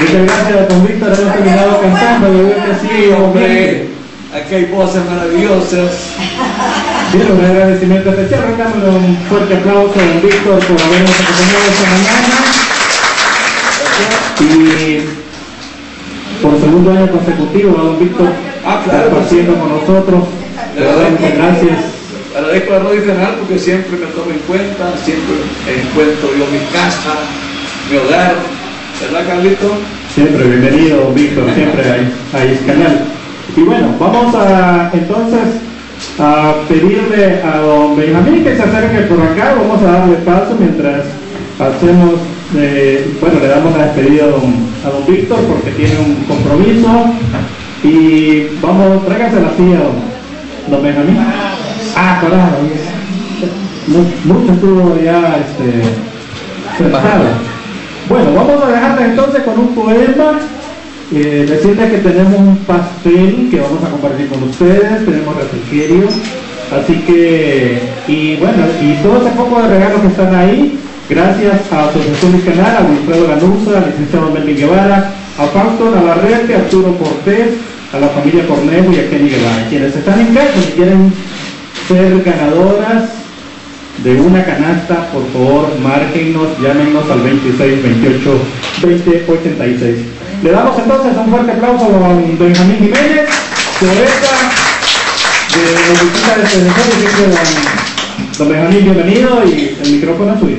Muchas gracias, don Víctor. Hemos terminado cantando. Yo veo que sí, hombre. Aquí hay voces maravillosas. Bien, un agradecimiento especial. Rendámosle un fuerte aplauso a don Víctor por habernos acompañado esta mañana. Y por segundo año consecutivo, a don Víctor compartiendo con nosotros. Le damos muchas gracias. Agradezco a Radio Canal porque siempre me toma en cuenta, siempre encuentro yo mi casa, mi hogar. ¿Verdad, Carlito? Siempre bienvenido, don Víctor, siempre a Iscanal. Y bueno, vamos a entonces a pedirle a don Benjamín que se acerque por acá. Vamos a darle paso mientras hacemos, bueno, le damos la despedida a don Víctor porque tiene un compromiso. Y vamos, tráigase la silla, don Benjamín. Claro, mucho estuvo ya sentado. Bueno, vamos a dejarles entonces con un poema. Decirles que tenemos un pastel que vamos a compartir con ustedes, tenemos refrigerio, así que, y bueno, y todo ese poco de regalos que están ahí, gracias a Asociación Iscanal, a Wilfredo Ganuza, al licenciado Melvin Guevara, a Fausto Navarrete, a Arturo Cortés, a la familia Cornejo y a Kenny Guevara. Quienes están en casa y quieren ser ganadoras de una canasta, por favor, márquennos, llámenos al 26 28 20 86. Le damos entonces un fuerte aplauso a don Benjamín Jiménez, poeta de Visita de Televisor. Don Benjamín, bienvenido y el micrófono es suyo.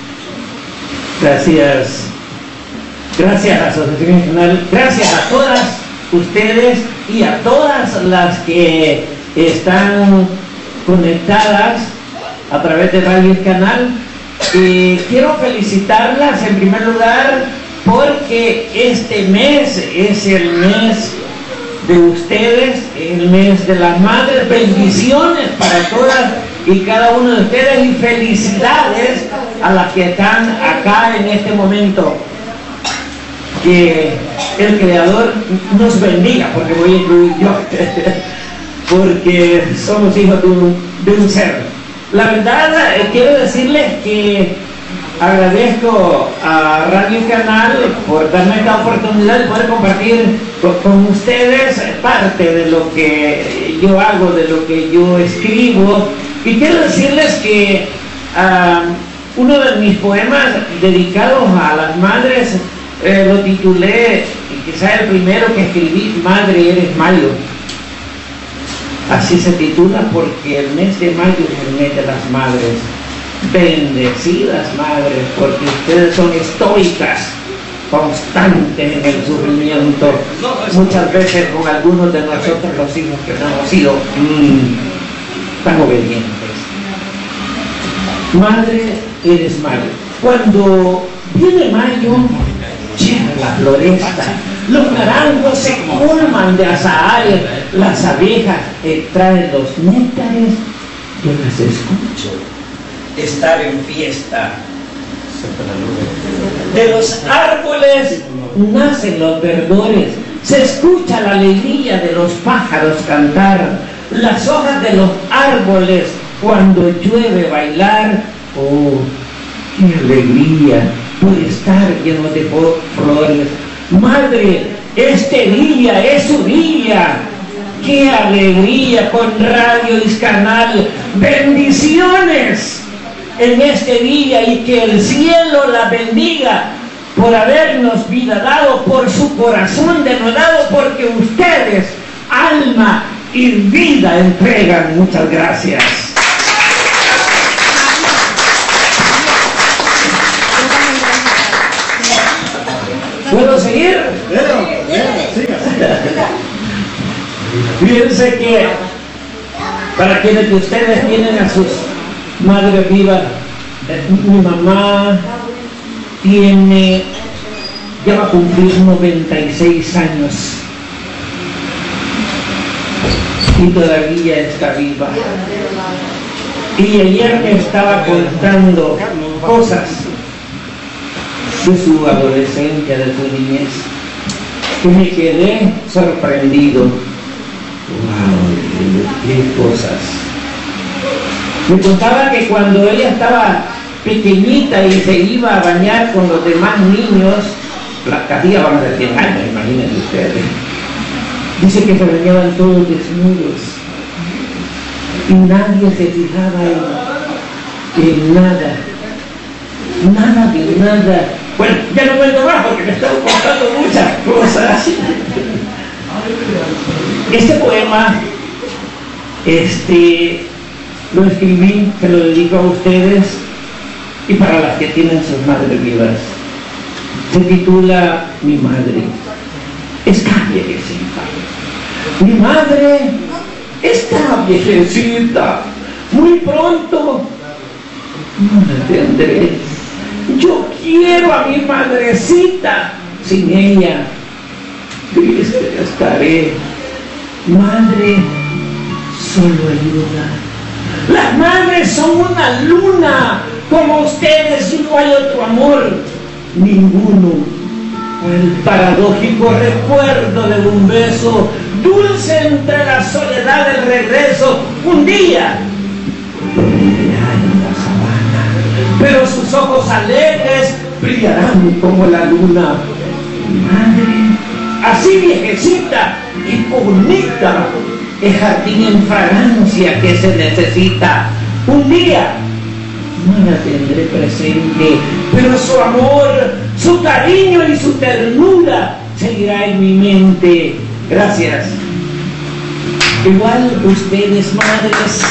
Gracias. Gracias a la Asociación Nacional, gracias a todas ustedes y a todas las que están conectadas a través de Radio Canal. Quiero felicitarlas en primer lugar porque este mes es el mes de ustedes, el mes de las madres. Bendiciones para todas y cada uno de ustedes y felicidades a las que están acá en este momento. Que el Creador nos bendiga, porque voy a incluir yo, porque somos hijos de un ser. La verdad, quiero decirles que agradezco a Radio Canal por darme esta oportunidad de poder compartir con ustedes parte de lo que yo hago, de lo que yo escribo. Y quiero decirles que uno de mis poemas dedicados a las madres lo titulé, quizá el primero que escribí, Madre eres mayo. Así se titula porque el mes de mayo es el mes de las madres. Bendecidas madres, porque ustedes son estoicas, constantes en el sufrimiento, muchas veces con algunos de nosotros los hijos que no hemos sido tan obedientes. Madre, eres mayo. Cuando viene mayo, llega la floresta, los naranjos se colman de azahares, las abejas traen los néctares, yo las escucho estar en fiesta. De los árboles nacen los verdores, se escucha la alegría de los pájaros cantar, las hojas de los árboles cuando llueve bailar. Oh, qué alegría por estar lleno de flores. Madre, este día es su día. ¡Qué alegría con Radio Iscanal! ¡Bendiciones en este día! Y que el cielo la bendiga por habernos vida dado, por su corazón denodado, porque ustedes, alma y vida, entregan. Muchas gracias. ¿Puedo seguir? Fíjense que para quienes de ustedes tienen a sus madres vivas, mi mamá ya va a cumplir 96 años y todavía está viva. Y ayer me estaba contando cosas de su adolescencia, de su niñez, que me quedé sorprendido. ¡Wow! ¡Qué cosas! Me contaba que cuando ella estaba pequeñita y se iba a bañar con los demás niños, cada día van a ser 100 años, imagínense ustedes. Dice que se bañaban todos desnudos y nadie se fijaba en nada de nada. Bueno, ya no cuento más porque me estaba contando muchas cosas. Este poema, lo escribí, se lo dedico a ustedes y para las que tienen sus madres vivas. Se titula Mi madre está viejecita. Mi madre está viejecita. Muy pronto no la tendré. Yo quiero a mi madrecita. Sin ella triste estaré. Madre, solo ayuda. Las madres son una luna. Como ustedes no hay otro amor. Ninguno. El paradójico recuerdo de un beso dulce entre la soledad del regreso. Un día dormirá en la sabana, pero sus ojos alegres brillarán como la luna. Madre, así viejecita y bonita, el jardín en fragancia que se necesita. Un día no la tendré presente, pero su amor, su cariño y su ternura seguirá en mi mente. Gracias. Igual ustedes, madres,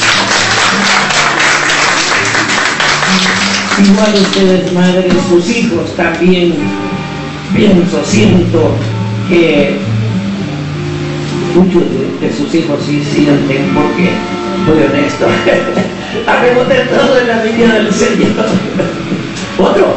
sus hijos también, siento que muchos de sus hijos sí sienten, porque soy honesto. Habemos de todo en la vida del Señor. ¿Otro?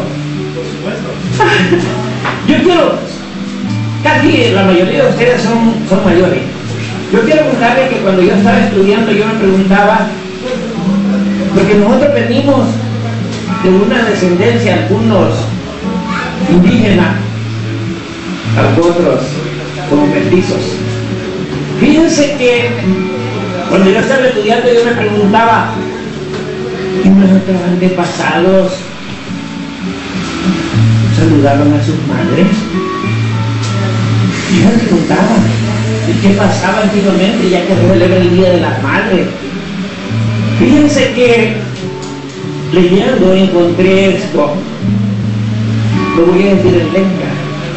Yo quiero, casi la mayoría de ustedes son mayores. Yo quiero contarles que cuando yo estaba estudiando, yo me preguntaba, porque nosotros venimos de una descendencia, algunos indígenas, otros como mestizos. Fíjense que cuando yo estaba estudiando, yo me preguntaba, ¿y nuestros antepasados saludaban a sus madres? Yo me preguntaba, ¿y qué pasaba antiguamente ya que se celebra el Día de las Madres? Fíjense que leyendo encontré esto, lo voy a decir en lengua.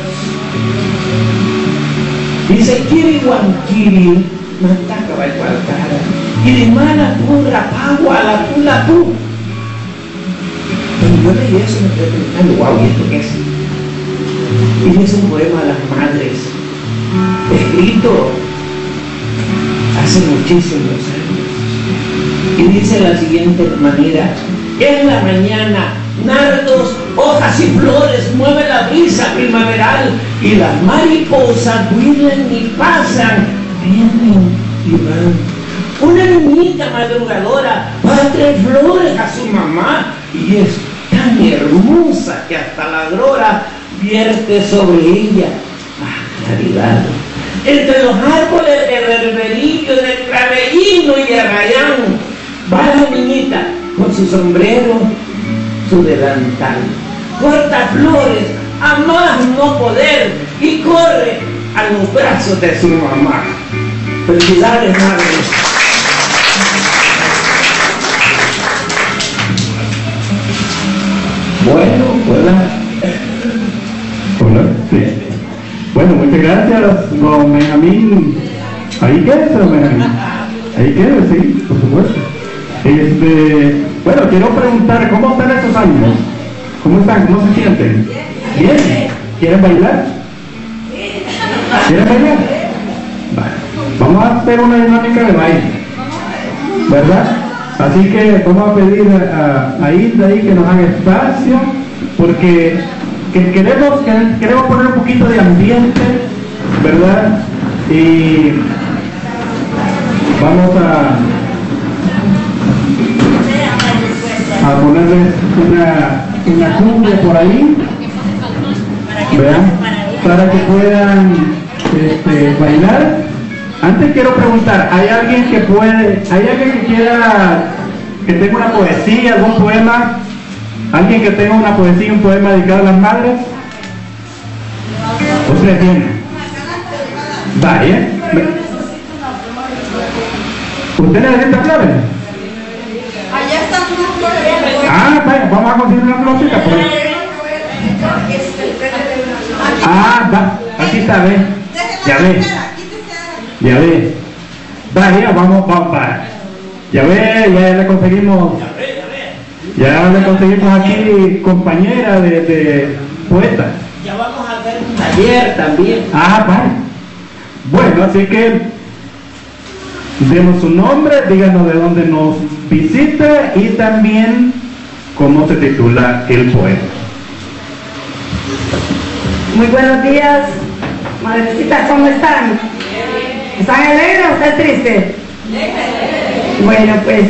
Dice, Kiri Wankiri, Mantaca Baigualcara, y de mana pura pagua la pula pu. Cuando yo leí eso me quedé pensando, wow, ¿y esto qué es? Y es un poema a las madres, escrito hace muchísimos años. Y dice de la siguiente manera: en la mañana, nardos, hojas y flores mueve la brisa primaveral, y las mariposas huyen y pasan, vienen y van. Una niñita madrugadora va a traer flores a su mamá, y es tan hermosa que hasta la aurora vierte sobre ella claridad. Entre los árboles de berberillo, de clavellino y de arrayán, va la niñita con su sombrero, su delantal, corta flores a más no poder y corre a los brazos de su mamá. Felicidades, madres. Bueno, hola. Hola, sí. Bueno, muchas gracias, don Benjamín. Ahí queda, don Benjamín. Ahí queda, sí, por supuesto. Bueno, quiero preguntar, ¿cómo están estos ánimos? ¿Cómo están? ¿Cómo se sienten? ¿Bien? ¿Quieren bailar? ¿Quieren bailar? Vale. Vamos a hacer una dinámica de baile, ¿verdad? Así que vamos a pedir a Hilda ahí que nos haga espacio, porque queremos poner un poquito de ambiente, ¿verdad? Y vamos a ponerles una cumbia por ahí, ¿vean? Para que puedan bailar. Antes quiero preguntar, ¿hay alguien que quiera, que tenga una poesía, algún poema? ¿Alguien que tenga una poesía, un poema dedicado a las madres? prefiere? Vaya. ¿Usted necesita flores? Allá están unas flores. Ah, vaya, vamos a conseguir una florcita por ahí. Ah, va, aquí está, ve. Ya ve. Ya ve. Vaya, vamos, va. Ya ve, ya le conseguimos. Ya le conseguimos aquí compañera de poeta. Ya vamos a hacer un taller también. Ah, vale. Bueno, así que denos su nombre, díganos de dónde nos visita y también cómo se titula el poema. Muy buenos días, madrecitas, ¿cómo están? ¿Están alegres o están tristes? Bueno, pues,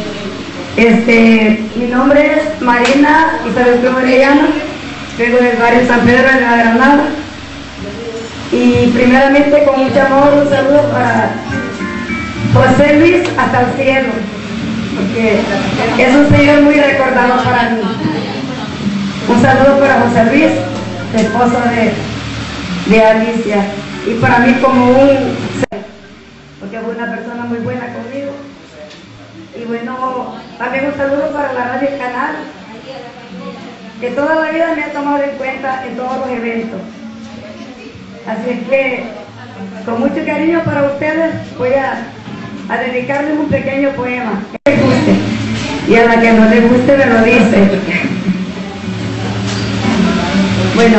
mi nombre es Marina Isabel Cruz Orellana, vengo del barrio San Pedro de la Granada. Y primeramente, con mucho amor, un saludo para José Luis hasta el cielo, porque es un señor muy recordado para mí. Un saludo para José Luis, esposo de Alicia, y para mí como un ser, porque fue una persona muy buena conmigo. Y bueno, también un saludo para la Radio Canal, que toda la vida me ha tomado en cuenta en todos los eventos. Así es que, con mucho cariño para ustedes, voy a dedicarles un pequeño poema que les guste, y a la que no les guste me lo dice. Bueno,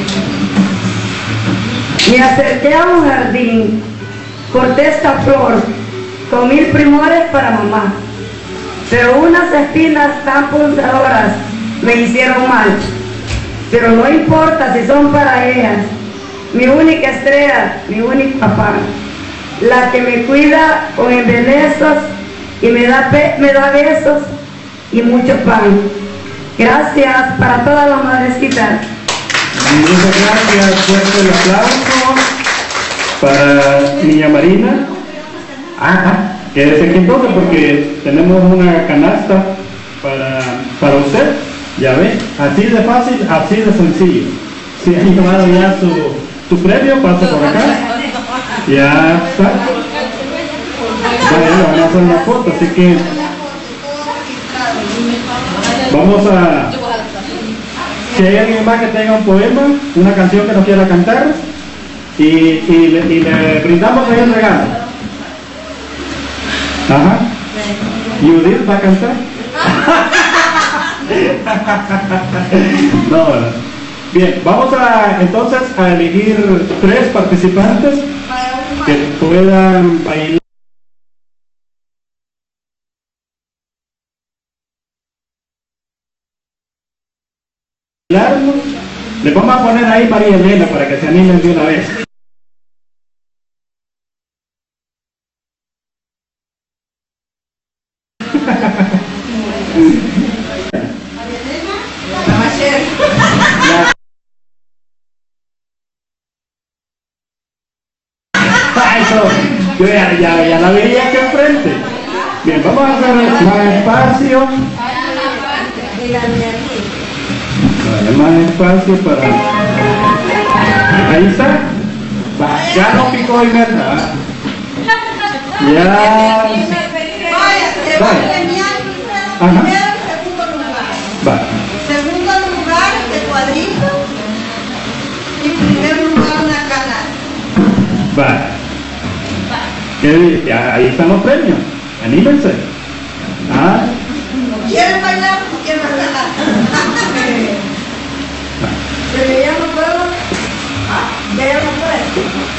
me acerqué a un jardín, corté esta flor con 1000 primores para mamá, pero unas espinas tan punzadoras me hicieron mal. Pero no importa si son para ellas, mi única estrella, mi único papá, la que me cuida con embelezos y me da besos y mucho pan. Gracias para todas las madrecitas. Muchas gracias, fuerte el aplauso para niña Marina. Quédese aquí entonces porque tenemos una canasta para usted. Ya ve, así de fácil, así de sencillo. Si ha tomado ya su premio, pase por acá. Ya está. Vale, le van a hacer una foto, así que vamos a... Si hay alguien más que tenga un poema, una canción que nos quiera cantar, y le brindamos ahí el regalo. Ajá. ¿Judith va a cantar? No, ¿verdad? Bien, vamos entonces a elegir 3 participantes que puedan bailar. Le vamos a poner ahí María Elena para que se animen de una vez. Yo ya la veía aquí enfrente. Bien, vamos a hacer más espacio. Más espacio para... Ahí está. Ya no picó en verdad. Ya. Vaya, se va a premiar primero y segundo lugar. Va. Segundo lugar, de cuadrito. Y primer lugar, una canasta. Va. Ya, ahí están los premios. Anímense. ¿Quieren bailar o quieren ganar? Pero ya no puedo. Ya no puedo.